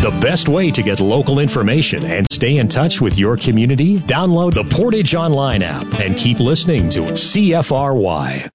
The best way to get local information and stay in touch with your community? Download the Portage Online app and keep listening to CFRY.